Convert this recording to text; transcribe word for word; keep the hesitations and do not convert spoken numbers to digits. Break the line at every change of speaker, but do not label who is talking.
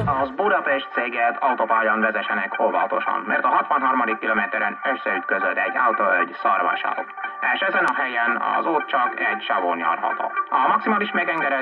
Az Budapest céget autópályán vezessenek óvatosan, mert a hatvanharmadik kilométeren összeütközött egy autó egy szarvassal. És ezen a helyen az út csak egy savon járható. A maximális megengedett